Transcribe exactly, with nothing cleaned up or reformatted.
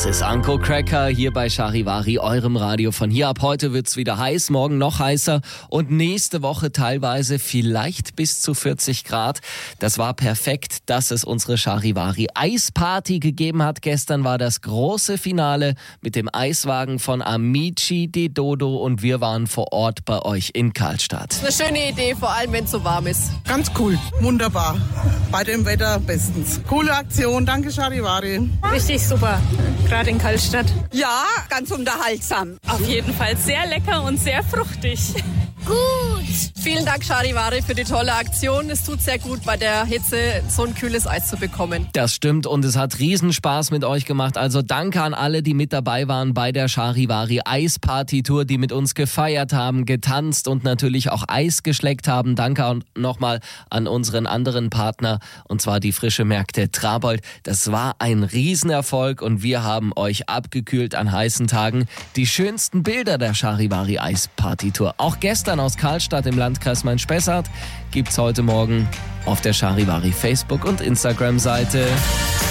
Das ist Anko Cracker hier bei Charivari, eurem Radio. Von hier ab heute wird's wieder heiß, morgen noch heißer und nächste Woche teilweise vielleicht bis zu vierzig Grad. Das war perfekt, dass es unsere Charivari Eisparty gegeben hat. Gestern war das große Finale mit dem Eiswagen von Amici di Dodo und wir waren vor Ort bei euch in Karlstadt. Eine schöne Idee, vor allem wenn es so warm ist. Ganz cool, wunderbar. Bei dem Wetter bestens. Coole Aktion, danke Charivari. Richtig super, gerade in Karlstadt. Ja, ganz unterhaltsam. Auf jeden Fall sehr lecker und sehr fruchtig. Gut. Vielen Dank Charivari für die tolle Aktion. Es tut sehr gut, bei der Hitze so ein kühles Eis zu bekommen. Das stimmt und es hat Riesenspaß mit euch gemacht. Also danke an alle, die mit dabei waren bei der Charivari Eisparty-Tour, die mit uns gefeiert haben, getanzt und natürlich auch Eis geschleckt haben. Danke nochmal an unseren anderen Partner und zwar die Frische Märkte Trabold. Das war ein Riesenerfolg und wir haben euch abgekühlt an heißen Tagen. Die schönsten Bilder der Charivari Eisparty-Tour, auch gestern aus Karlstadt im Landkreis Main-Spessart, gibt's heute Morgen auf der Charivari Facebook- und Instagram-Seite.